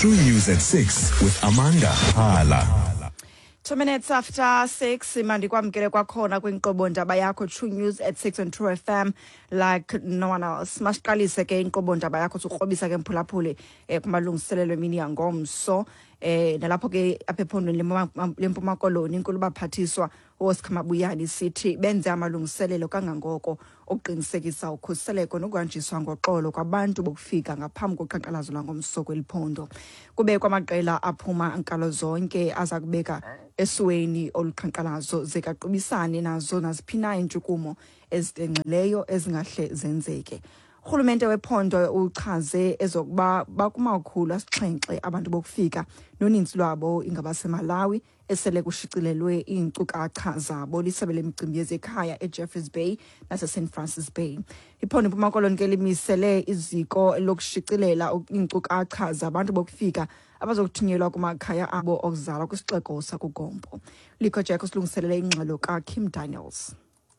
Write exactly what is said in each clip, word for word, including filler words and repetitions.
True News at six with Amanda Hala. Two minutes after six, imandi kwamkele kwakhona kwinkqubo ndaba yakho True News at six on True F M like no one else. Masiqalise ke inkqubo ndaba yakho sokrobisa ke mphulaphuli eh kumalungiselelo emini yangomso eh nalapho ke apha ephondweni lempuma koloni inkulu baphathiswa Oscar Mabuyane sithi benze amalungiselelo kangangoko okuqinisekisa ukhuseleko nokuhanjiswa ngoxolo kwabantu bokufika ngaphambi koqhankqalazo langomso kweliphondo. Kube kwamaqela aphuma nkalo zonke aza kubeka esweni oluqhankqalazo zikaqubisane nazo naziphina intshukumo ezitenxileyo ezingahle zenzeke. Urhulumente wephondo uchaze ezokuba bakumakhulu asixhenxe abantu bokufika noninzi lwabo ingabaseMalawi esele kushicilelwe iinkcukacha zabo lisebe lemicimbi yezekhaya eJeffreys Bay naseSaint Francis Bay. Iphondo Mpuma Koloni ke limisele iziko lokushicilela iinkcukacha zabantu bokufika abazokuthunyelwa kumakhaya abo okuzalwa kwisixeko sakuGompo. Likho Jack usilungiselele ingxelo kaKim Daniels.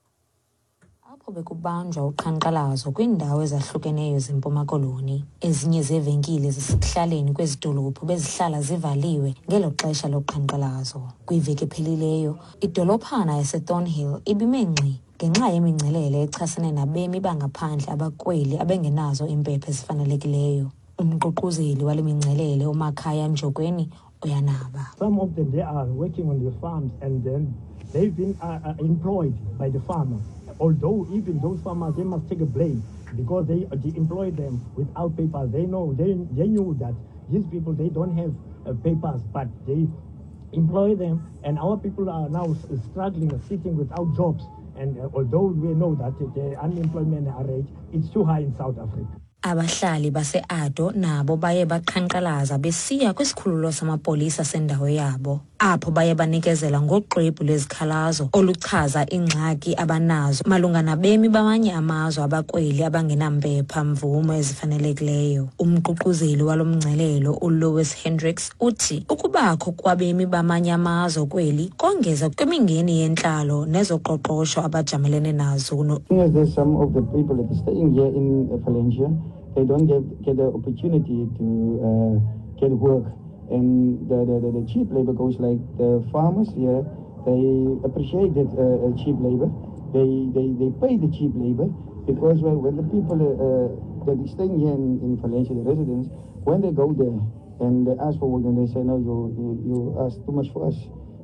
Apho bekubanjwa uqhankqalazo kwiindawo ezahlukeneyo zeMpuma Koloni, ezinye zevenkile zisekuhlaleni kwezidolophu bezihlala zivaliwe ngelo xesha loqhankqalazo. Kwiveki ephelileyo, idolophana yaseThornhill ibime ngxi ngenxa yemingcelele echasene nabemi bangaphandle abakweli abengenazo impepho ezifanelekileyo. Umququzeli wale mingcelele uMakhaya Njokweni uyanaba. Some of them, they are working on the farms and then they've been uh, uh, employed by the farmers. Although even those farmers, they must take a blame because they, they employ them without papers. They know, they, they knew that these people, they don't have uh, papers, but they employ them. And our people are now struggling, sitting without jobs. And uh, although we know that the unemployment rate is too high in South Africa. Abahlali base-Ado nabo baye baqhankqalaza besiya kwisikhululo samapolisa sendawo yabo, apho baye banikezela ngoxwebhu lwezikhalazo oluchaza ingxaki abanazo malunga nabemi bamanye amazwe abakweli abangenampepha mvumo ezifanelekileyo. Umququzeli walo mngcelelo uLewis Hendricks uthi ukubakho kwabemi bamanye amazwe kweli kongeza kwimingeni yentlalo nezoqoqosho abajamelene nazo. There's some of the people that are staying here in uh, Valencia. They don't get get the opportunity to uh, get work, and the, the, the cheap labor goes like the farmers here. They appreciate that uh, cheap labor. They, they they pay the cheap labor because when, when the people uh, that are staying here in, in Valencia, the residents, when they go there and they ask for work, and they say no, you you, you ask too much for us.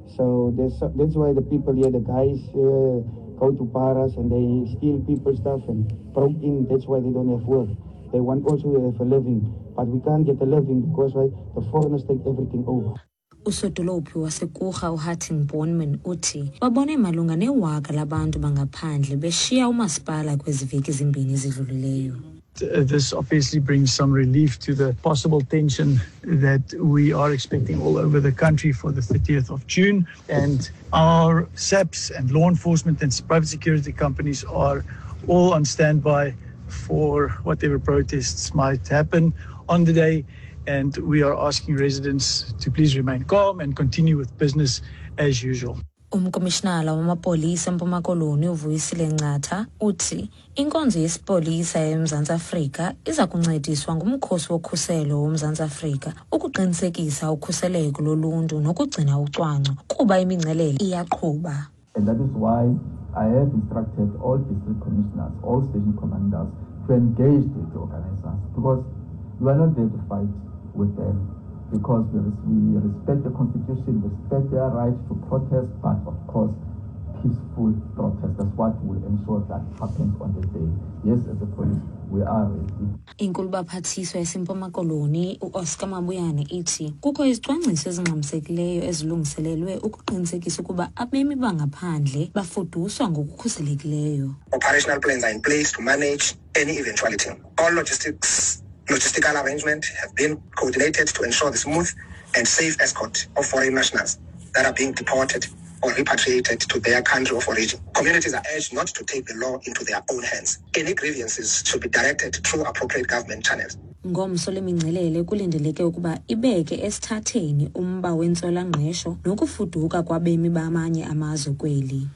So that's that's why the people here, the guys. Uh, go to paras and they steal people's stuff and broke in. That's why they don't have work. They want also to have a living, but we can't get a living because why the foreigners take everything over. Usodolophu wasekurha uHatting Bonman uthi babone malunga newaka labantu bangaphandle beshiya umasipala kweziveki zimbini ezidlulileyo. This obviously brings some relief to the possible tension that we are expecting all over the country for the thirtieth of June. And our S A Ps and law enforcement and private security companies are all on standby for whatever protests might happen on the day. And we are asking residents to please remain calm and continue with business as usual. Umkomishinala wamapolisa eMpuma Koloni uVuyisile Ncatha uthi inkonzo yesipolisa eMzantsi Afrika iza kuncediswa ngumkhosi wokhuselo woMzantsi Afrika ukuqinisekisa ukhuseleko loluntu nokugcina ucwangco kuba imingcelele iyaqhuba. And that is why I have instructed all district commissioners, all station commanders to engage the organizers because we are not there to fight with them. Because we respect the Constitution, respect their right to protest, but of course, peaceful protest. That's what will ensure that happens on the day. Yes, as a police, we are ready. Inkulu baphathiswa yaseMpuma Koloni uOscar Mabuyane ithi kukho izicwangciso ezingxamisekileyo ezilungiselelwe ukuqinisekisa ukuba abemi bangaphandle bafuduswa ngokukhuselekileyo. Operational plans are in place to manage any eventuality. All logistics Logistical arrangements have been coordinated to ensure the smooth and safe escort of foreign nationals that are being deported or repatriated to their country of origin. Communities are urged not to take the law into their own hands. Any grievances should be directed through appropriate government channels. Ngomso lemingcelele kulindeleke ukuba ibeke esithatheni umba wentswela ngqesho nokufuduka kwabemi bamanye amazwe kweli.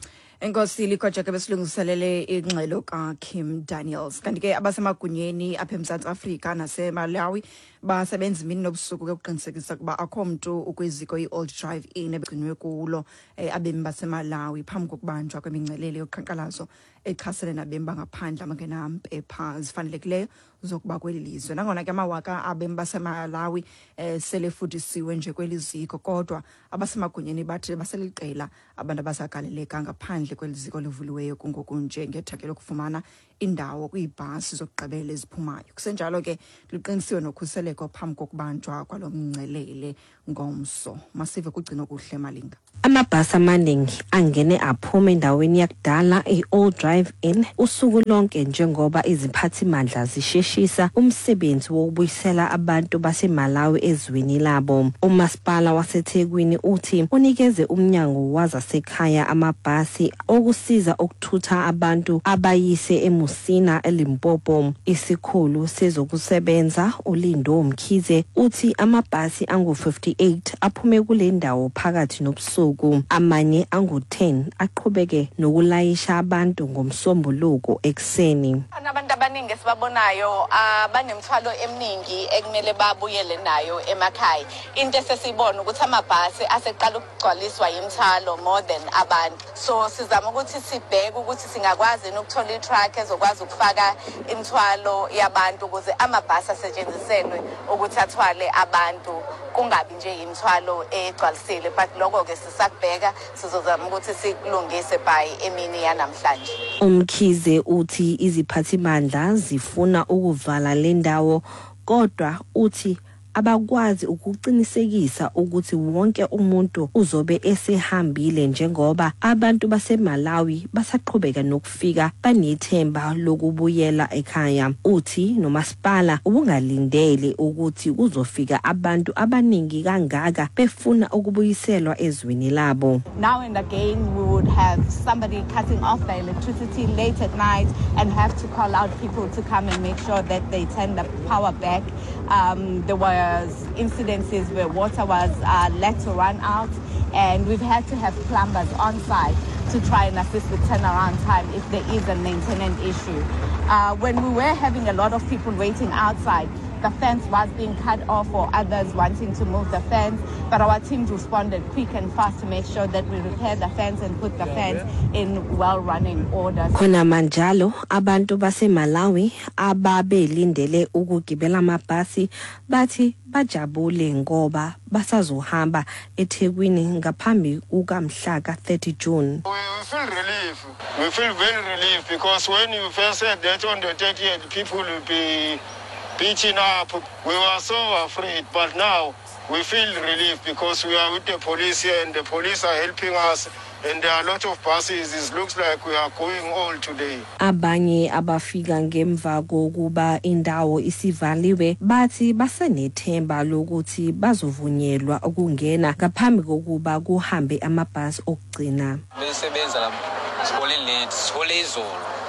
Enkosi likhoja ke besilungiselele ingxelo ka Kim Daniels. Kanti ke abasemagunyeni apha eMzantsi Afrika naseMalawi basebenza imini nobusuku ukuqinisekisa kuba akho mntu ukwiziko i-Old Drive Inn ebegcinwe kulo abemi baseMalawi phambi kokubanjwa kwemingcelele yoqhankqalazo echasene nabemi bangaphandle abangenampepha zifanelekileyo zokuba kweli lizwe. Nangona ke amawaka abemi baseMalawi eh, selefudisiwe nje kweli ziko, kodwa abasemagunyeni bathi baseliqela abantu abasagaleleka ngaphandle kweli ziko livuliweyo kungoku nje ngethakelo lokufumana indawo kwiibhasi zokugqibela eziphumayo. Kusenjalo ke liqinisiwe nokhuseleko phambi kokubanjwa kwalo mngcelele ngomso. Masive kugcino kuhle Malinga. Amabhasi amaningi angene aphuma endaweni yakudala i-Old Drive Inn usuku lonke njengoba iziphathimandla zisheshisa umsebenzi wokubuyisela abantu baseMalawi ezweni labo. Umasipala waseThekwini uthi unikeze umnyango wazasekhaya amabhasi okusiza ukuthutha abantu abayise eMusina eLimpopo. Isikhulu sezokusebenza uLindo Mkhize uthi amabhasi angu fifty-eight aphume kule ndawo phakathi nobusuku. Amanye angu ten aqhubeke nokulayisha abantu ngomsombuluko ekseni. Abantu abaningi esibabonayo abanemthwalo eminingi ekumele babuyele nayo emakhaya. Into esesibona ukuthi amabhasi aseqala ukugcwaliswa imithwalo more than abantu. So sizama ukuthi sibheke ukuthi singakwazi ukuthola i-truck ezokwazi ukufaka imithwalo yabantu ukuze amabhasi asetshenziselwe ukuthi athwale abantu kungabi nje imithwalo egcwalisile. But lokho ke sisakubheka sizozama ukuthi sikulungise by emini yanamhlanje. Umkhize uthi iziphathimandla zifuna ukuvala le ndawo, kodwa uthi abakwazi ukuqinisekisa ukuthi wonke umuntu uzobe esehambile njengoba abantu baseMalawi basaqhubeka nokufika banethemba lokubuyela ekhaya. Uthi nomasipala ubungalindele ukuthi kuzofika abantu abaningi kangaka befuna ukubuyiselwa ezweni labo. Now and again we would have somebody cutting off the electricity late at night and have to call out people to come and make sure that they turn the power back. Um, there were incidences where water was uh, let to run out, and we've had to have plumbers on site to try and assist with turnaround time if there is a maintenance issue. Uh, when we were having a lot of people waiting outside, the fence was being cut off or others wanting to move the fence, but our team responded quick and fast to make sure that we repair the fence and put the fence in well-running order. Khona manjalo abantu baseMalawi ababelindele ukugibela amabhasi bathi bajabule ngoba basazohamba eThekwini ngaphambi kukamhla ka thirty June. We feel relief. We feel very relieved because when you first said that on the thirtieth people will be beating up, we were so afraid, but now we feel relief because we are with the police here and the police are helping us, and there are a lot of buses. It looks like we are going all today. Abanye abafika ngemva kokuba indawo isivaliwe bathi basenethemba lokuthi bazovunyelwa ukungena ngaphambi kokuba kuhambe amabhasi okugcina. Besebenza la sibole late sibole izolo.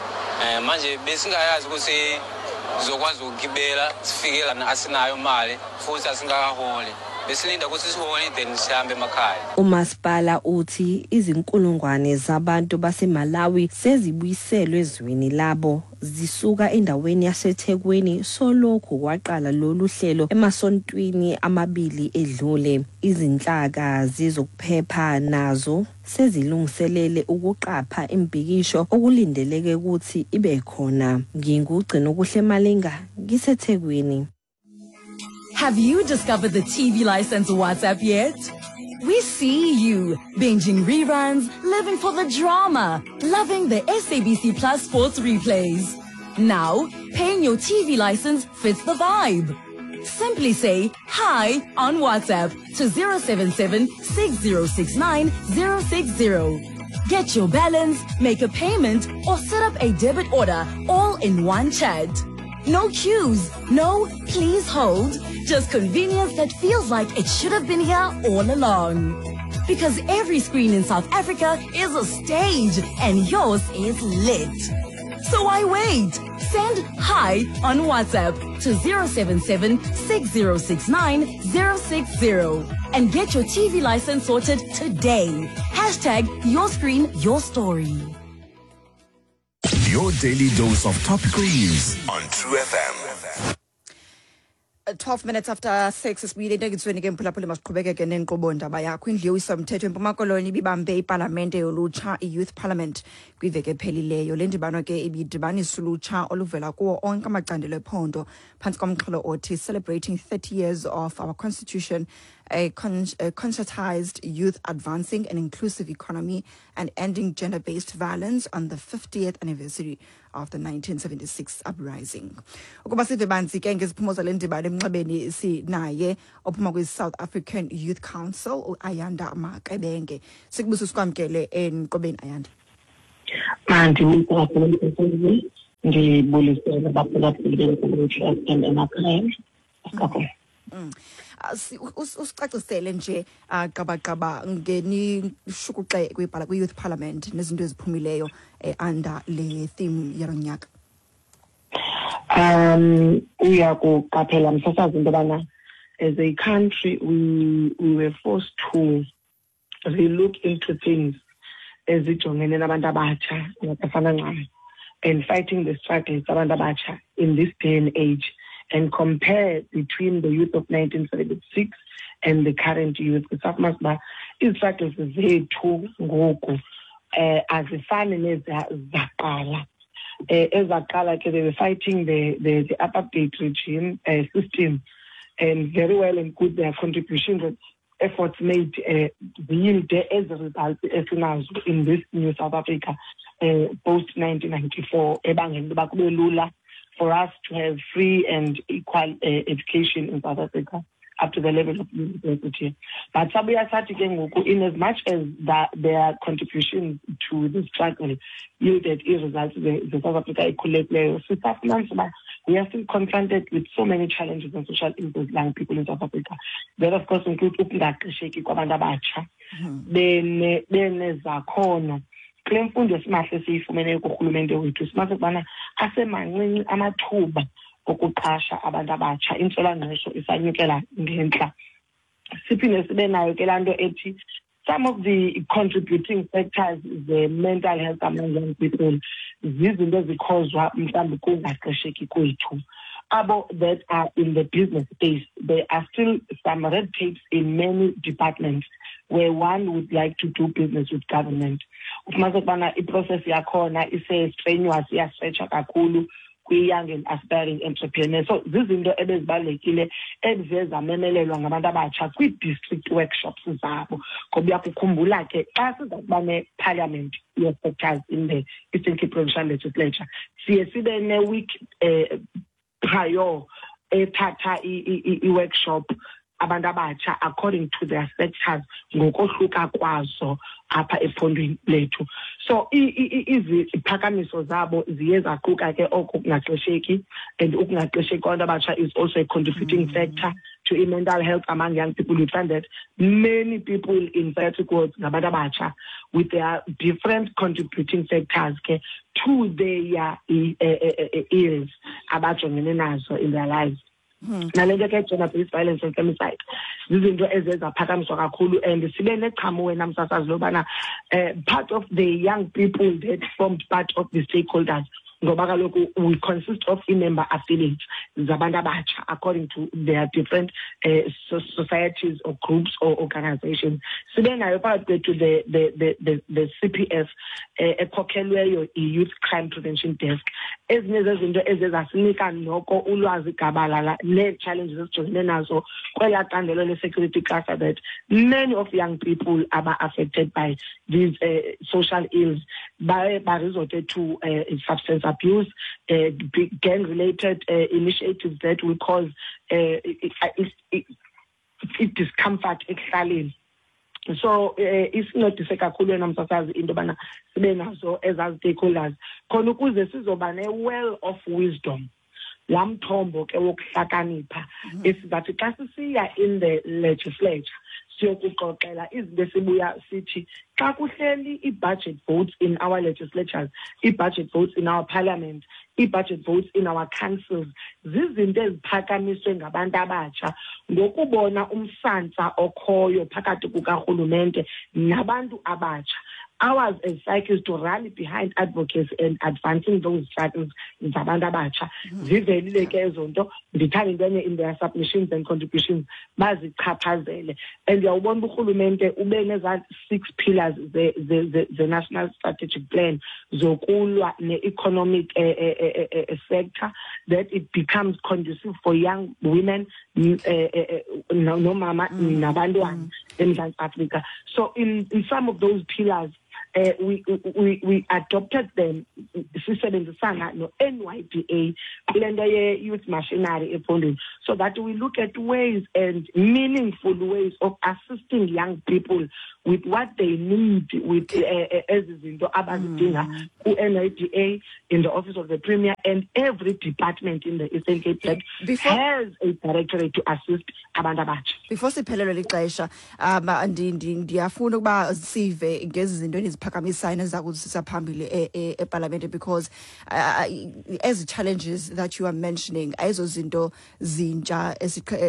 Eh manje besingayazi ukuthi zokwazi ukugibela sifikela asinayo imali futhi asingakaholi besilinda ukuthi sihole then sihambe emakhaya. Umasipala uthi izinkulungwane zabantu baseMalawi sezibuyiselwe ezweni labo zisuka endaweni yaseThekwini solokhu kwaqala lolu hlelo emasontweni amabili edlule. Izinhlaka zizokuphepha nazo sezilungiselele ukuqapha impikisho okulindeleke ukuthi ibe khona. Ngingugcina kuhle Malinga ngiseThekwini. Have you discovered the T V License WhatsApp yet? We see you, binging reruns, living for the drama, loving the S A B C Plus sports replays. Now, paying your T V license fits the vibe. Simply say hi on WhatsApp to zero seven seven, six zero six nine, zero six zero. Get your balance, make a payment, or set up a debit order all in one chat. No queues, no please hold, just convenience that feels like it should have been here all along. Because every screen in South Africa is a stage and yours is lit. So why wait? Send hi on WhatsApp to zero seven seven, six zero six nine, zero six zero and get your T V license sorted today. Hashtag your screen, your story. Your daily dose of topical news on True F M. twelve minutes after six isibuyile entekisweni ke mphulaphula masiqhubekeke nenkqubo ndaba yakho. Indlu yowiso-mthetho eMpuma Koloni ibibambe ipalamente yolutsha i-Youth Parliament kwiveki ephelileyo. Le ndibano ke ibidibanisa ulutsha oluvela kuwo onke amacandelo ephondo phantsi komxholo othi Celebrating thirty years of our Constitution, a, con a concertized youth advancing an inclusive economy and ending gender-based violence on the fiftieth anniversary of the nineteen seventy-six uprising. Ukuba sive banzi ke ngeziphumo zale ndibano emnxebeni si naye ophuma kwi-South African Youth Council uAyanda Makebenge. Sikubusa sikwamkele enkqobeni Ayanda. Mandi ndibulisela baphulaphuli benkulutsha emakhaya. Mm. Usicacisele nje gaba-gaba ngeni shukuxe kwibhala kwi-Youth Parliament nezinto eziphumileyo under le theme yalo nyaka. Um, uyakuqaphela msasazi into yobana as a country we we were forced to relook into things ezijongene nabantu abatsha ngafana ncane and fighting the struggles abantu abatsha in this day and age, and compare between the youth of nineteen seventy-six and the current youth. Kusafuma struggles zethu ngoku eh azifani nezaqala. Eh ezaqala ke they were fighting the the, the apartheid regime uh, system, and very well and good their contributions and efforts made uh, yield as a result esinazo in this new South Africa uh, post nineteen ninety-four ebangeni loba kube lula for us to have free and equal uh, education in South Africa up to the level of university. But Sabuya Sati, in as much as that their contributions to the struggle yielded results, the, the South Africa equilibrium players, we are still confronted with so many challenges and social ills young people in South Africa. That of course include ukungaqesheki kwabantu abatsha. Bene bene zakhono. Kule mfundo esimahle siyifumene kurhulumente wethu simahle ukubana asemancinci amathuba okuqasha abantu abatsha, intswelangqesho isanyukela ngentla. Siphinde sibe nayo ke lanto ethi some of the contributing factors, the mental health among young people, zizinto ezikhozwa mhlawumbi kungaqesheki kwethu. Abo that are in the business space, there are still some red tapes in many departments where one would like to do business with government. Ufumanise i-process yakhona ise strenuous, iyastretcha kakhulu kwi-young and aspiring entrepreneurs. So zizinto ebezibalulekile eziveza memelelwa ngabantu abatsha kwi-district workshops zabo. Ngoba uyakukhumbula ke xa siza kuba ne-parliament ye-sectors in the Eastern Cape Provincial Legislature, siye sibe ne-week uh, prior ethatha i-workshop abantu abatsha according to their sectors ngokohluka kwazo apha ephondweni lethu. So iziphakamiso zabo ziye zaquka ke okungaqesheki, and ukungaqesheki kwabantu abatsha is also a contributing factor to a mental health among young people. We find that many people in verticals ngabantu abatsha with their different contributing factors ke to their ills abajongene nazo in their lives. Nalento ke gender-based violence and femicide zizinto ezezaphakamiswa kakhulu, and sibe neqhamu wena msasazi lobana part of the young people that formed part of the stakeholders ngoba kaloku we consist of member affiliates zabantu abatsha according to their different uh, societies or groups or organizations. Sibe nayo phakathi to the the the the, the C P F ekhokhelweyo i-Youth Crime Prevention Desk. Ezinye zezinto ezezasinika noko ulwazi gabalala ne-challenges ezijongene nazo kwela candelo le-security cluster that many of young people are affected by these uh, social ills, by by resorted to uh, substance abuse, uh, gang-related uh, initiatives that will cause uh, it, it, it, it discomfort ekuhlaleni. So isinodise kakhulu wena msasazi into bana sibe nazo as stakeholders khona ukuze sizoba ne-well of wisdom, laa mthombo ke wokuhlakanipha esizathi xa sisiya in the legislature siyokuxoxela izinto esibuya sithi xa kuhleli i-budget votes in our legislatures, i-budget votes in our parliament, i-budget votes in our councils zizinto eziphakamiswe ngabantu abatsha ngokubona umsantsa okhoyo phakathi kukarhulumente nabantu abatsha. Ours as psych is to rally behind advocacy and advancing those struggles zabantu abatsha. Zivelile ke ezo nto ndithanda intwenye in their submissions and contributions bazichaphazele. And uyawubona urhulumente ube neza six pillars the the the national strategic plan zokulwa ne-economic uh, uh, uh, uh, sector, that it becomes conducive for young women, uh, uh, no, no mama, mm. nabantwana in South Africa. So in, in some of those pillars, Uh, we, we we adopted them sisebenzisana no N Y D A kulento ye youth machinery ePondweni, so that we look at ways and meaningful ways of assisting young people with what they need with as izinto abazidinga ku N Y D A, in the office of the Premier, and every department in the Eastern Cape that has a directorate to assist abantu abatsha. Before siphelelwe lixesha um ndiyafuna ukuba sive ngezi zinto eziphakamisayo nezakuzisa phambili eParliament, because uh, as the challenges that you are mentioning ayizo zinto zintsha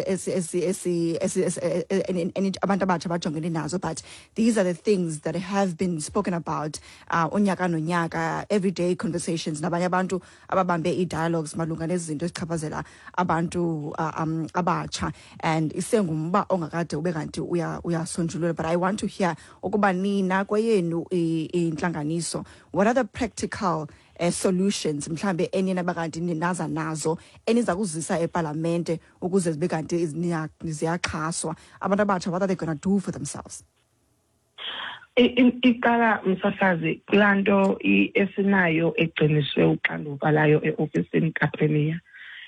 abantu abatsha bajongene nazo, but these are the things that have been spoken about uh, unyaka nonyaka, everyday conversations nabanye abantu ababambe i-dialogues malunga nezinto ezichaphazela abantu um, abatsha, and isengumba ongakade ube kanti uyasonjululwa. But I want to hear ukuba nina kweyenu inhlanganiso, what are the practical uh, solutions mhlambe enye nabakanti ninaza nazo eniza kuzisa eParliament ukuze zibe kanti ziyaxhaswa abantu abatsha, what are they going to do for themselves? Iqala msasazi kulanto esinayo eqiniswe uxanduva layo eofisini kaPremier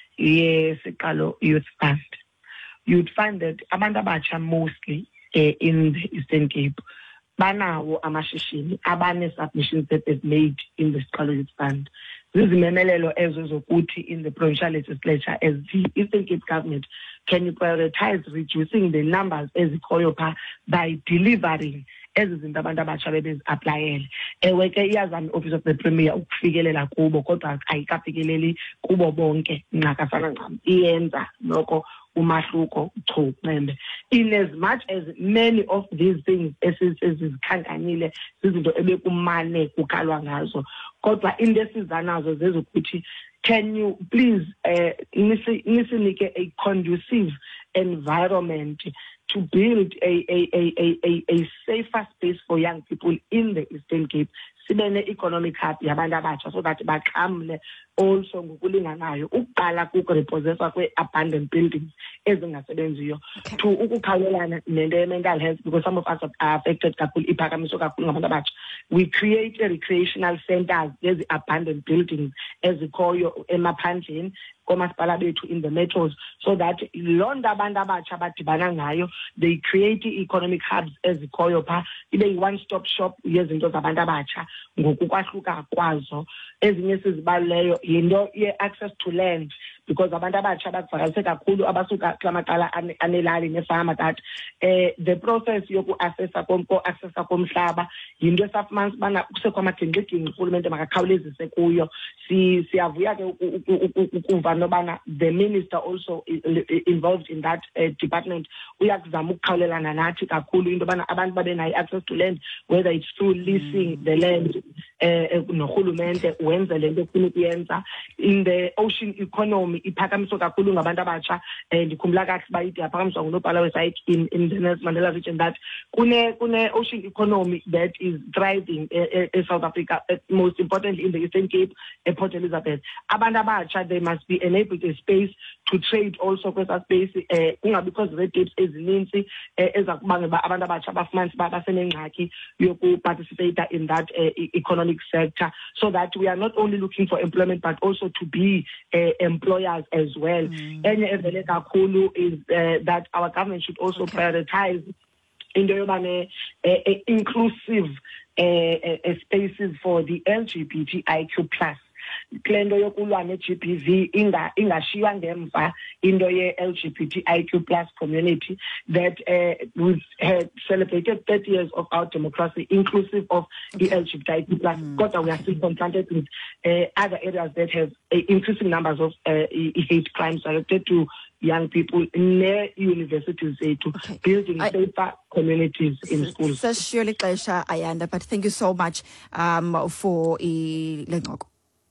yesiqalo youth fund. You'd find that abantu abatsha mostly uh, in the Eastern Cape banawo amashishini abane submissions that they've made in the Siqalo Youth Fund. Zizimemelelo ezo zokuthi in the provincial legislature as the Eastern Cape government, can you prioritize reducing the numbers ezikhoyo pha by delivering ezi zinto abantu abatsha bebezi-aplayele. Ewe ke iyazama i-office of the Premier ukufikelela kubo, kodwa ayikafikeleli kubo bonke nqakasana ncam. Iyenza noko umahluko chu nembe. In as much as many of these things ezizikhankanile zizinto ebekumane kukalwa ngazo, kodwa into esizanazo zezokuthi, can you please uh, nisinike a conducive environment to build a a a a a safer space for young people in the Eastern Cape, sibene economic hub yabantu abatsha, so that baxhamle also ngokulinganayo. Ukuqala kukurepossesswa kwe-abandoned buildings ezingasebenziyo, to ukukhawulelana nento ye-mental health, because some of us are affected kakhulu, iphakamiso kakhulu ngabantu abatsha. We create a recreational centers, there's abandoned buildings ezikhoyo emaphandleni komasipala bethu in the metros, so that londa abantu abatsha badibana ngayo, they create economic hubs ezikhoyo pha, ibe yi-one-stop shop yezinto zabantu abatsha ngokukwahluka kwazo. Ezinye sizibaluleyo yinto ye-access to land, because abantu abatsha bakuvakalise kakhulu abasuka kulamaqala anelali nefama, that uh, the process yoku-assessa ko-accessa komhlaba yinto esafumanisa ubana kusekho amagingxigingxi urhulumente makakhawulezise kuyo. Siyavuya ke ukuva nobana the minister also involved in that uh, department uyakuzama ukukhawulelana nathi kakhulu into yobana abantu babe nayo access to land, whether it's through leasing mm. the land uh, norhulumente wenze le nto efuna ukuyenza. In the ocean economy iphakamiswa kakhulu ngabantu abatsha, ndikhumbula kahle uba ide yaphakamiswa ngunobhala wesayik in, in the Nelson Mandela region, that kune kune ocean economy that is thriving in South Africa, uh, most importantly in the Eastern Cape, uh, Port Elizabeth. Abantu abatsha, they must be enabled a space to trade also kwesa space, uh, because red tapes ezininzi ezakubanga abantu abatsha bafumanise basenengxaki yokuparticipate in that uh, economic sector, so that we are not only looking for employment but also to be uh, employers as well. Enye evele kakhulu is uh, that our government should also okay. prioritize into yobane uh, inclusive uh, uh, spaces for the L G B T I Q plus. klendo yokulwa ne-G B V inga ingashiywa ngemva into ye-L G B T I Q plus community, that uh, we had celebrated thirty years of our democracy inclusive of the L G B T I Q plus. Mm. But we are still confronted with uh, other areas that have uh, increasing numbers of uh, hate crimes directed to young people in their universities, uh, to okay. building I, safer communities in schools. So surely, Klesha Ayanda, but thank you so much um, for a lengoko.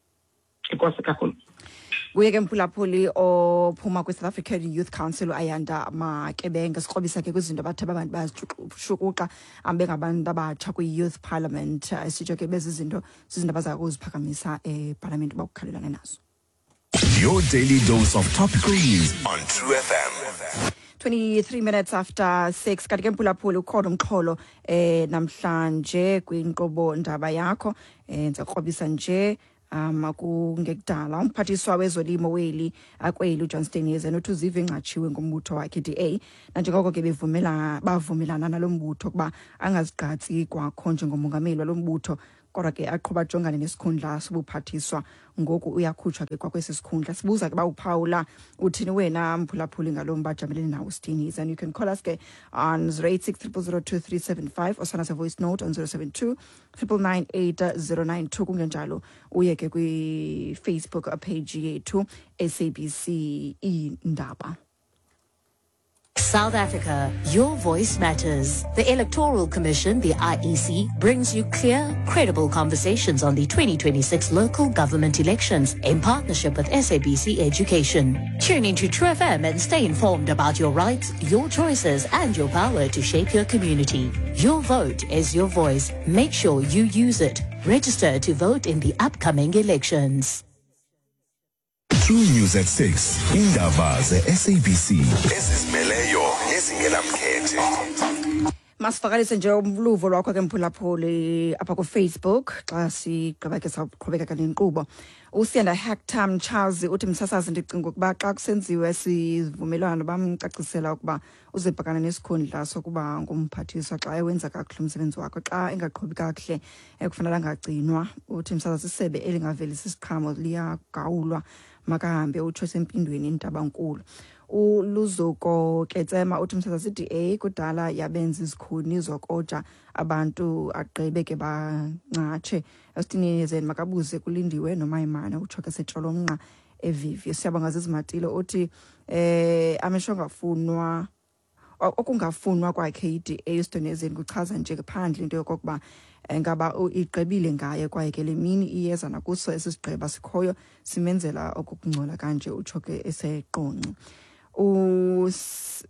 Kuye ke mphulaphuli ophuma kwi South African Youth Council Ayanda Makebenga sikrobisa ke kwizinto bathe abantu bazishukuqa ambe ngabantu abatsha kwi Youth Parliament sitsho ke bezizinto sizinto abaza kuziphakamisa e Parliament bakukhalelana nazo. Your daily dose of topical news on True F M. twenty-three minutes after six kanti ke mphulaphuli ukhona umxholo eh namhlanje kwinkqubo ndaba yakho eh ngizokrobisa nje um kungekudala umphathiswa wezolimo weli akweli uJohn Steenhuisen uthi uzive engachiwe ngombutho wakhe D A nanjengoko ke bevumela bavumelana nalombutho kuba angazigqatsi kwakho njengomongameli walombutho kodwa ke aqhuba jongane nesikhundla sobuphathiswa ngoku uyakhutshwa ke kwakwesi sikhundla. Sibuza ke ba uPaula uthini wena mphulaphuli ngalomba jamelene nawo Steenhuisen, and you can call us ke on zero eight six zero zero two three seven five or send us a voice note on zero seven two nine nine eight zero nine two. Kungenjalo uye ke kwi Facebook page yethu S A B C Indaba. South Africa, your voice matters. The Electoral Commission, the I E C, brings you clear, credible conversations on the twenty twenty-six local government elections in partnership with S A B C Education. Tune into True F M and stay informed about your rights, your choices, and your power to shape your community. Your vote is your voice. Make sure you use it. Register to vote in the upcoming elections. True News at six. Indaba ze-S A B C. Ezizimeleyo, ezingenamkhethe. Masifakalise nje umluvo lwakho ke mphulaphuli apha ku Facebook xa sigqiba ke saqhubeka kanti inkqubo. Usiyanda Hector Charles uthi msasazi ndicinga ukuba xa kusenziwe sivumelwano bamcacisela ukuba uzibhakana nesikhundla sokuba ngumphathiswa xa ewenza kakuhle umsebenzi wakhe, xa engaqhubi kakuhle ekufanele angagcinwa. Uthi msasazi isebe elingavelisa isiqhamo liyagawulwa makahambe utsho sempindweni intabankulu. Uluzuko Ketsema uthi msasazi D A kudala yabenza izikhuni zokoja abantu agqibe ke bancatshe. Steenhuisen makabuze kulindiwe noma imana utsho ke setsholo evivi. Siyabonga zizimatilo uthi eh amesho ngafunwa okungafunwa kwakhe i-D A Steenhuisen kuchaza nje phandle into yokuba ngaba igqibile ngaye kwaye ke lemini iyeza nakuso esisigqiba sikhoyo simenzela okukungcola kanje utsho ke eseqonqe. U uh,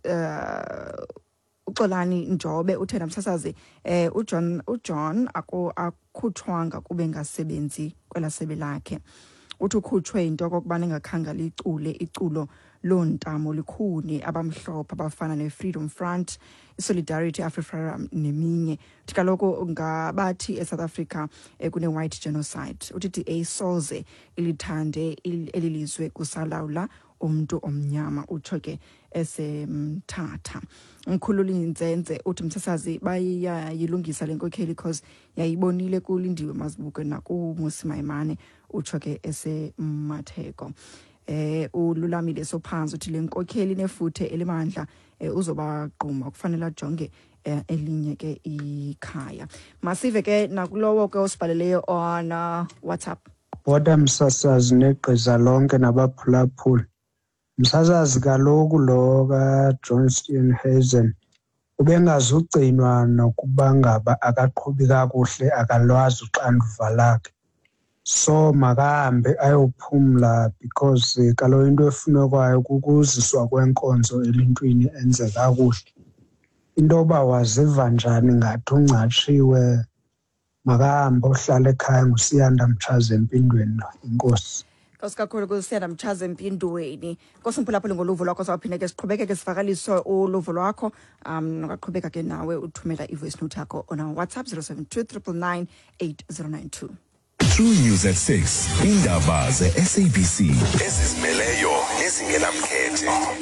uXolani Njobe uthena msasazi eh uJohn uJohn ako akhutshwanga kube ngasebenzi kwelasebe lakhe. Uthi ukhutshwe into okubana engakhanga licule iculo lontamo likhuni abamhlophe abafana neFreedom Front, iSolidarity Afriforum neminye. Uthi kaloko ngabathi eSouth Africa kune white genocide. Uthi D A soze ilithande elilizwe kusalawula umuntu omnyama utsho ke esemthatha. Mkhululi Nzenze uthi msasazi bayayilungisa lenkokheli because yayibonile kulindiwe Mazibuko nakuMusi Maimane utsho ke esematheko. Eh ululamile sophansi uthi lenkokheli nefuthe elimandla uzoba qhuma kufanele ajonge elinye ke ikhaya. Masive ke nakulowo ke osibhaleleyo on uh, WhatsApp. Boda msasazi negqiza lonke nabaphulaphuli. Msasazi kaloku lo ka John Steenhuisen ubengazugcinwa nokuba ngaba akaqhubi kakuhle akalwazi uxanduva lakhe. So makahambe ayophumla because kaloku into efunwa kwayo kukuziswa kwenkonzo elintwini enze kakuhle. Into ba waziva njani ngathi uncatshiwe makahambe ohlala ekhaya ngusiyanda Mchaza empindweni. Inkosi. Kosikakhulu kusiyanda Mchaza empindweni. Nkosi mphulaphuli ngoluvo lwakho sawuphinde ke siqhubeke ke sivakaliswe uluvo lwakho um nokaqhubeka ke nawe uthumela ivoice note yakho on our WhatsApp zero seven two nine nine eight zero nine two. True News at six. Indaba ze-S A B C. Ezizimeleyo, ezingenamkhethe.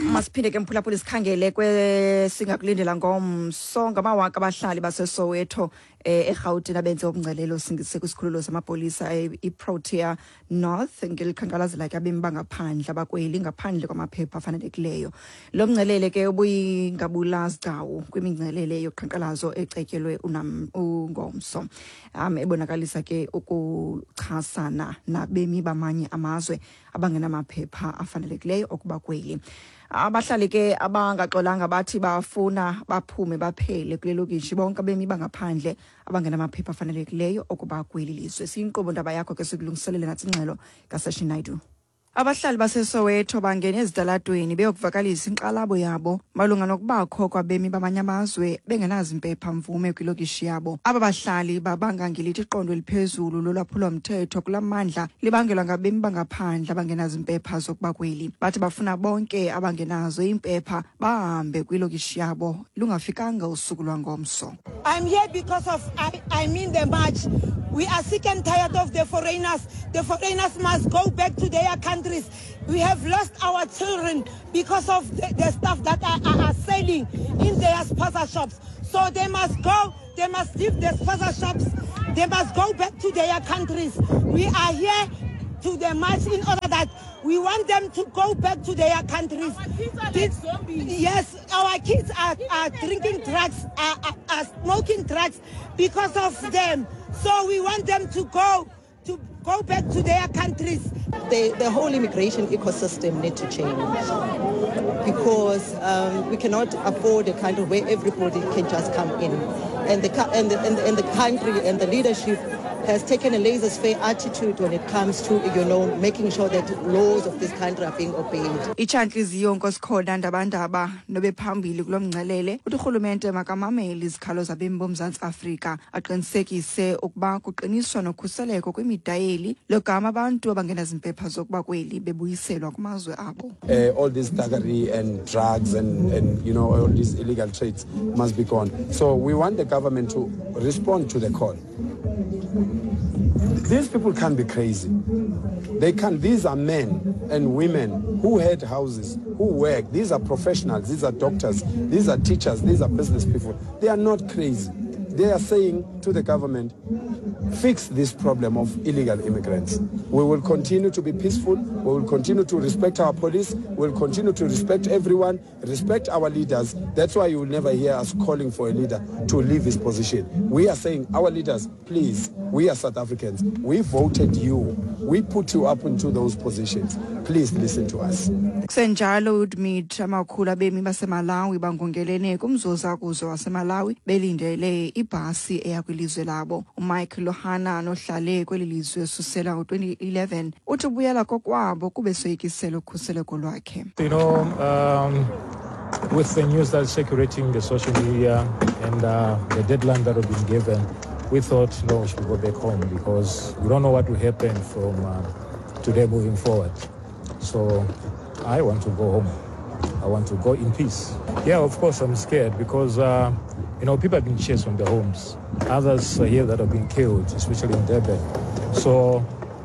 Masiphinde ke mphulaphula isikhangele kwesingakulindela ngomso ngamawaka abahlali baseSoweto eh eGauteng abenze umngcelelo singise kwisikhululo samapolisa iProtea North ngelikhankalazela ke abemi bangaphandle abakweli ngaphandle kwamaphepha afanelekileyo. Lo mngcelele ke ubuyingabula sigcawu kwimingcelele yoqhankqalazo ecetyelwe unam ungomso. Am ebonakalisa ke ukuchasana nabemi bamanye amazwe abangenamaphepha afanelekileyo okuba kweli. Abahlali ke abangaxolanga bathi bafuna baphume baphele kulelokishi bonke abemi bangaphandle abangenamaphepha afanelekileyo okuba kweli lizwe. Siyinkqubo ndaba yakho ke sikulungiselele nathi ingxelo kaSashi Naidu. Abahlali baseSoweto bangene ezitalatweni beyokuvakalisa inqalabo yabo malunga nokubakho kwabemi bamanye amazwe bengenazi impepha mvume kwilokishi yabo. Aba bahlali babanga ngelithi iqondo eliphezulu lolwaphulo mthetho kulamandla libangelwa ngabemi bangaphandle abangenazi impepha zokuba kweli. Bathi bafuna bonke abangenazo impepha bahambe kwilokishi yabo lungafikanga usuku lwangomso. I'm here because of I, I mean the march. We are sick and tired of the foreigners. The foreigners must go back to their countries. We have lost our children because of the, the stuff that are, are, are selling in their sponsor shops. So they must go, they must leave the sponsor shops. They must go back to their countries. We are here to the march in order that we want them to go back to their countries. Our kids are like zombies. Yes, our kids are, are drinking drugs, are, are, are smoking drugs because of them. So we want them to go to go back to their countries. The, the whole immigration ecosystem needs to change because um, we cannot afford a country where everybody can just come in. And the, and the, and the, and the country and the leadership has taken a laissez-faire attitude when it comes to, you know, making sure that laws of this country are being obeyed. Ichanhliziyo nkosikhona ndabandaba nobephambili kulomngcelele uthi urhulumente makamameli izikhalo zabemi boMzantsi Afrika aqinisekise ukuba kuqiniswa nokhuseleko kwimidayeli logama abantu abangenazimpepha zokuba kweli bebuyiselwa kumazwe abo. Uh, all this thuggery and drugs and, and you know all these illegal trades must be gone. So we want the government to respond to the call. These people can't be crazy. They can't. These are men and women who had houses, who work. These are professionals. These are doctors. These are teachers. These are business people. They are not crazy. They are saying to the government, fix this problem of illegal immigrants. We will continue to be peaceful. We will continue to respect our police. We will continue to respect everyone, respect our leaders. That's why you will never hear us calling for a leader to leave his position. We are saying, our leaders, please, we are South Africans. We voted you. We put you up into those positions. Please listen to us. Senjalo udmit amakhulu abemi baseMalawi bangongelene kumzoza kuzo waseMalawi belindele ibhasi eya kwilizwe labo. uMike Lohana nohlale kweli lizwe susela ngo-twenty eleven uthi ubuyela kokwabo kube soyikisela ukhuseleko lwakhe. You know, um, with the news that's circulating the social media and uh, the deadline that have been given, we thought, no, we should go back home because we don't know what will happen from uh, today moving forward. So I want to go home. I want to go in peace. Yeah, of course, I'm scared because, uh, you know, people have been chased from their homes. Others are here that have been killed, especially in Durban. So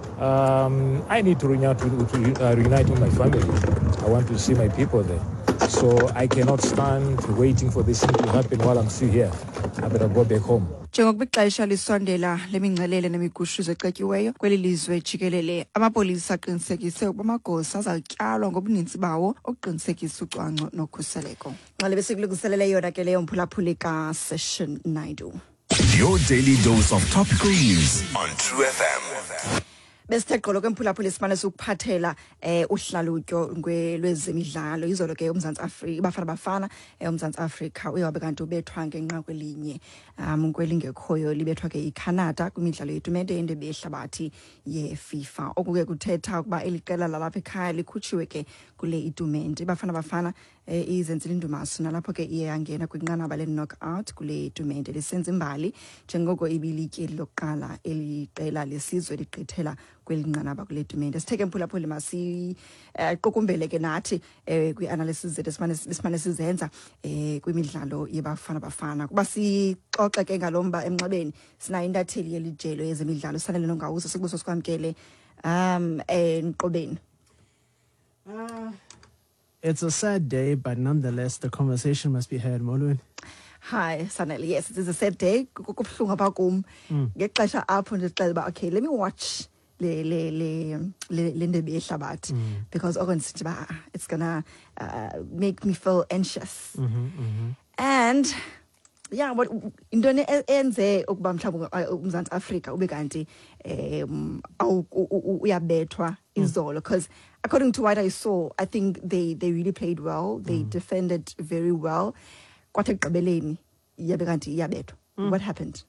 um, I need to reunite, to, to, uh, reunite with my family. I want to see my people there. So I cannot stand waiting for this thing to happen while I'm still here. I better go back home. Njengokuba ixesha lisondela lemingcelele nemigushuzo ecetyiweyo kweli lizwe jikelele amapolisa aqinisekise ukuba amagosa azatyalwa ngobuninzi bawo okuqinisekisa ucwangco nokhuseleko. Nxale besikulungiselele yona ke leyo mphulaphuli kaSashi Naidu. Your daily dose of topical news on True F M. Besithe gqolo kwemphulaphula isimane sokuphathela eh uhlalutyo lwezemidlalo izolo ke uMzantsi Afrika Bafana Bafana eMzantsi Afrika uyabe kanti ubethwa ngenqa kwelinye um kwelingekhoyo libethwa ke iCanada kwimidlalo yetumente endebe yehlabathi yeFIFA okuke kuthetha ukuba eliqela lalapha ekhaya likhutshiwe ke kule itumente Bafana Bafana eh izenzile indumaso nalapho ke iye yangena kwinqanaba le knockout kule itumente lisenza imbali njengoko ibilityeli lokuqala eliqela lesizwe ligqithela kwelinqanaba kule itumente. Sitheke mphulaphuli masi qokumbele ke nathi eh kwi analysis zethu simane simane sizenza eh kwimidlalo yeBafana Bafana kuba sixoxe ke ngalomba emnxebeni sina intatheli yelijelo yezemidlalo sanele nongawuza sikubuso sikwamkele um enqobeni. Ah It's a sad day, but nonetheless, the conversation must be had, Molweni. Hi, Sanel. Yes, it is a sad day. Kubuhlungu apha kum. Ngexesha apho ndixela uba okay, let me watch le le le le le ndebe yehlabathi because okwenza uba it's gonna uh, make me feel anxious. Mm-hmm, mm-hmm. And yeah, what intoni enze ukuba mhlawumbe uMzantsi Afrika ube kanti um uyabethwa izolo, because according to what I saw, I think they they really played well. They mm. defended very well. Kwathe ekugqibeleni yabe kanti iyabethwa. What happened?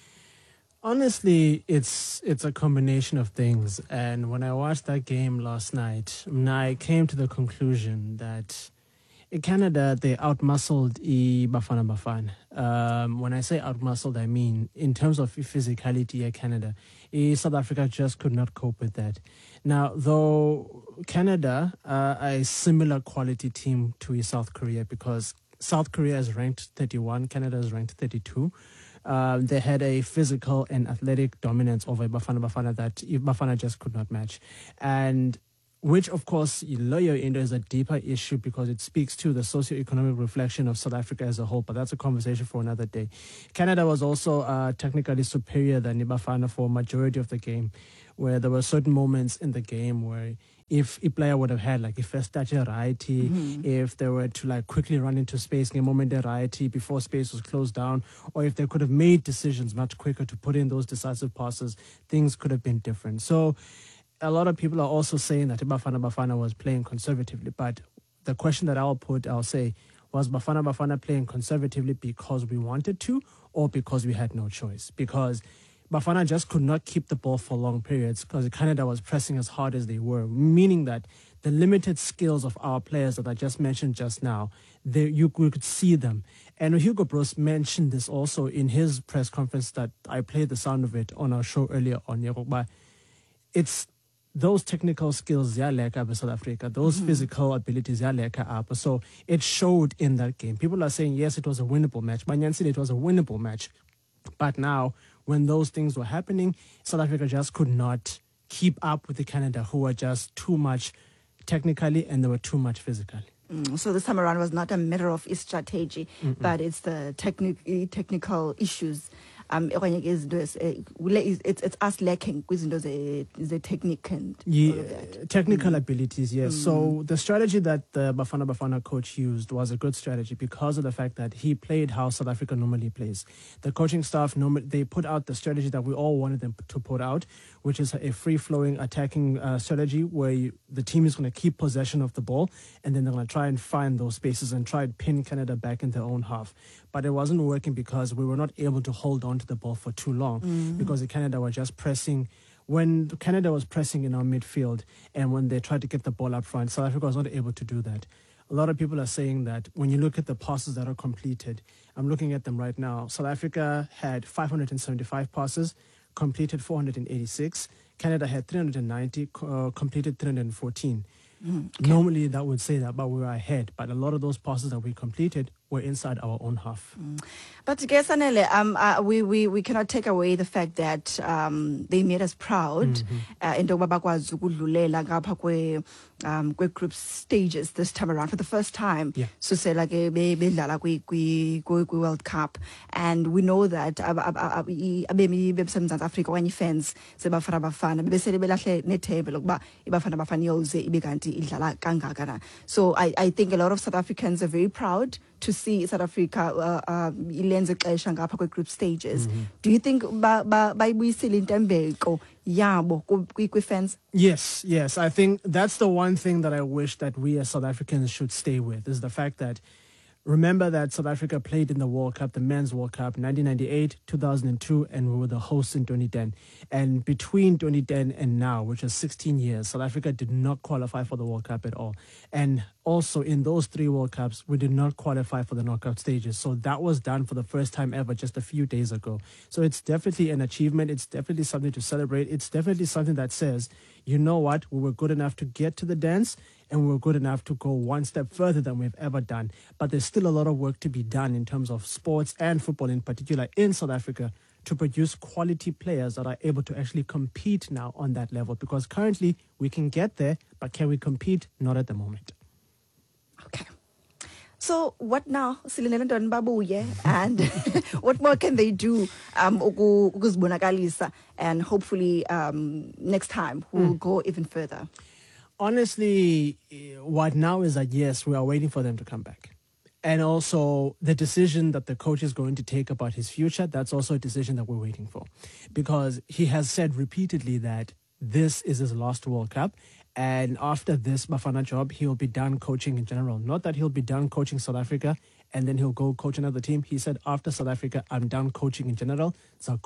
Honestly, it's it's a combination of things. And when I watched that game last night, I came to the conclusion that in Canada, they outmuscled i Bafana Bafana. Um, when I say outmuscled, I mean in terms of physicality at Canada, i South Africa just could not cope with that. Now, though Canada are a similar quality team to South Korea, because South Korea is ranked thirty-one, Canada is ranked thirty-two. Um, they had a physical and athletic dominance over Bafana Bafana that Bafana just could not match. And which, of course, Loyo Indo is a deeper issue because it speaks to the socioeconomic reflection of South Africa as a whole, but that's a conversation for another day. Canada was also uh, technically superior than Bafana for a majority of the game, where there were certain moments in the game where if a player would have had like a first touch variety, mm-hmm. if they were to like quickly run into space in a moment variety before space was closed down, or if they could have made decisions much quicker to put in those decisive passes, things could have been different. So a lot of people are also saying that Bafana Bafana was playing conservatively, but the question that I'll put, I'll say, was Bafana Bafana playing conservatively because we wanted to or because we had no choice? Because Bafana just could not keep the ball for long periods because Canada was pressing as hard as they were, meaning that the limited skills of our players that I just mentioned just now, they, you could see them. And Hugo Broos mentioned this also in his press conference that I played the sound of it on our show earlier on. It's those technical skills, in South Africa, those mm-hmm. physical abilities, up. So it showed in that game. People are saying, yes, it was a winnable match. Banyan said it was a winnable match. But now, when those things were happening, South Africa just could not keep up with the Canada, who were just too much technically and they were too much physically. Mm, so this time around was not a matter of strategy, Mm-mm. but it's the techni- technical issues. Um, it's, it's us lacking with the, the technique and yeah, all of that. Technical mm. Mm. abilities, yes. Mm. So the strategy that the Bafana Bafana coach used was a good strategy because of the fact that he played how South Africa normally plays. The coaching staff, normally, they put out the strategy that we all wanted them to put out, which is a free-flowing attacking uh, strategy where you, the team is going to keep possession of the ball and then they're going to try and find those spaces and try and pin Canada back in their own half. But it wasn't working because we were not able to hold on to the ball for too long mm-hmm. because the Canada were just pressing. When Canada was pressing in our midfield and when they tried to get the ball up front, South Africa was not able to do that. A lot of people are saying that when you look at the passes that are completed, I'm looking at them right now, South Africa had five hundred seventy-five passes, completed four hundred eighty-six. Canada had three hundred ninety, uh, completed three hundred fourteen. Mm, okay. Normally that would say that, but we were ahead. But a lot of those passes that we completed were inside our own half. Mm. But Sanele, um, uh, we, we, we cannot take away the fact that um, they made us proud. In the um, group stages this time around for the first time. Yeah. So say like a World Cup, and we know that Africa when fans se Bafana Bafana bese belahle ne table ba Bafana Bafana yoze ibiganti idlala kangaka. So I I think a lot of South Africans are very proud to see South Africa uh, ilenze xesha ngapha kwe group stages. Mm-hmm. Do you think ba ba bayibuyisile intembeko yabo kwi fans? Yes, yes. I think that's the one thing that I wish that we as South Africans should stay with is the fact that remember that South Africa played in the World Cup, the Men's World Cup, nineteen ninety-eight, two thousand two, and we were the hosts in twenty ten. And between twenty ten and now, which is sixteen years, South Africa did not qualify for the World Cup at all. And also in those three World Cups, we did not qualify for the knockout stages. So that was done for the first time ever just a few days ago. So it's definitely an achievement. It's definitely something to celebrate. It's definitely something that says, you know what, we were good enough to get to the dance and we were good enough to go one step further than we've ever done. But there's still a lot of work to be done in terms of sports and football in particular in South Africa to produce quality players that are able to actually compete now on that level. Because currently we can get there, but can we compete? Not at the moment. So what now? Silinele ntoni babuye, and what more can they do um uku- ukuzibonakalisa, and hopefully um next time we'll Mm. go even further. Honestly, eh, what now is that yes, we are waiting for them to come back. And also the decision that the coach is going to take about his future, that's also a decision that we're waiting for. Because he has said repeatedly that this is his last World Cup. And after this Bafana job, he'll be done coaching in general. Not that he'll be done coaching South Africa and then he'll go coach another team. He said, after South Africa, I'm done coaching in general.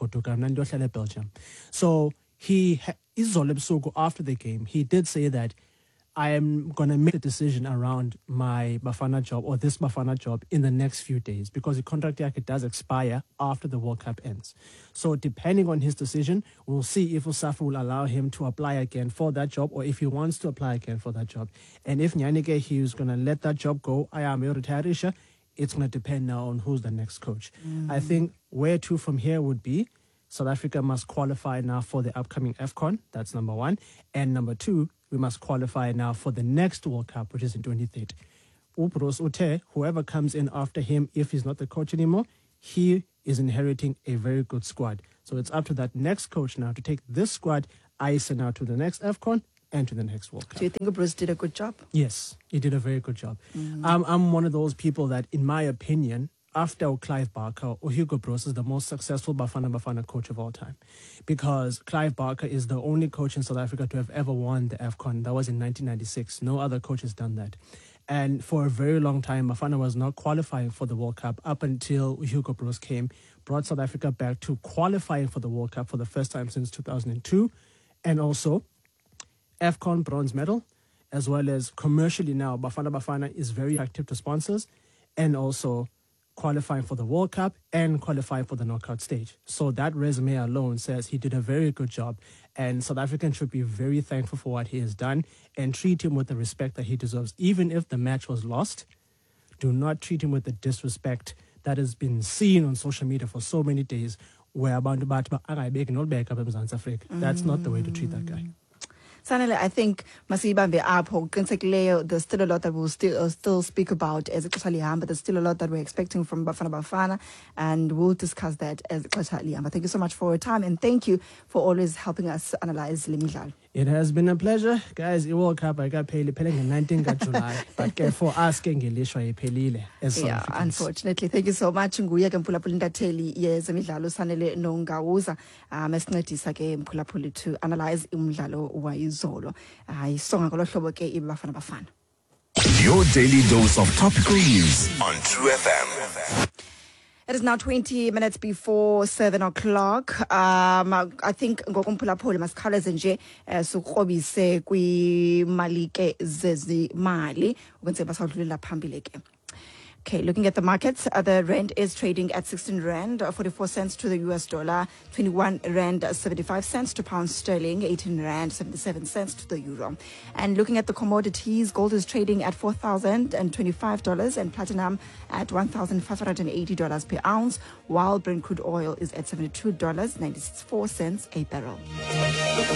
Belgium. So he, ha- izolo ebusuku after the game, he did say that I am going to make a decision around my Bafana job or this Bafana job in the next few days because the contract yake does expire after the World Cup ends. So depending on his decision, we'll see if USAFA will allow him to apply again for that job or if he wants to apply again for that job. And if Nyanike, he is going to let that job go, I am a retirisha, it's going to depend now on who's the next coach. Mm. I think where to from here would be South Africa must qualify now for the upcoming AFCON. That's number one. And number two, we must qualify now for the next World Cup, which is in twenty thirty. Upros Ute, whoever comes in after him, if he's not the coach anymore, he is inheriting a very good squad. So it's up to that next coach now to take this squad, ice now to the next AFCON and to the next World Cup. Do you think Bruce did a good job? Yes, he did a very good job. Mm. Um, I'm one of those people that, in my opinion, after Clive Barker, Hugo Broos is the most successful Bafana Bafana coach of all time. Because Clive Barker is the only coach in South Africa to have ever won the AFCON. That was in nineteen ninety-six. No other coach has done that. And for a very long time, Bafana was not qualifying for the World Cup up until Hugo Broos came, brought South Africa back to qualifying for the World Cup for the first time since two thousand two. And also, AFCON bronze medal, as well as commercially now, Bafana Bafana is very active to sponsors and also qualifying for the World Cup and qualifying for the knockout stage. So that resume alone says he did a very good job, and South Africans should be very thankful for what he has done and treat him with the respect that he deserves. Even if the match was lost, do not treat him with the disrespect that has been seen on social media for so many days where abantu bathi ba angayibeki nolibeka apha eMzantsi Afrika. That's not the way to treat that guy. Sanele, I think masibambe apho qinisekileyo, there's still a lot that we'll still uh, still speak about as ixesha lihamba. There's still a lot that we're expecting from Bafana Bafana, and we'll discuss that as ixesha lihamba. Thank you so much for your time, and thank you for always helping us analyze le midlalo. It has been a pleasure. Guys, the World Cup I got paid the nineteenth of July. But uh, for asking Ngelishwa iphelile as South Yeah, Africans. unfortunately. Thank you so much. Nguye ke mphulaphuli intatheli yezemidlalo Sanele Nongawuza. Um esincedisa ke mphulaphuli to analyze umdlalo wayizolo. Hayi songa ngolo hlobo ke iBafana Bafana. Your daily dose of topical news on True F M. It is now twenty minutes before seven o'clock. Um, I think ngokumphulaphuli masikhawuleze nje eh, sikrobise kwimali ke zezimali ukwenzela basawudlulela phambili ke. Okay, looking at the markets, uh, the rand is trading at sixteen rand, uh, forty-four cents to the U S dollar, twenty-one rand, uh, seventy-five cents to pound sterling, eighteen rand, seventy-seven cents to the euro. And looking at the commodities, gold is trading at four thousand twenty-five dollars and platinum at one thousand five hundred eighty dollars per ounce, while Brent crude oil is at seventy-two dollars and ninety-four cents a barrel.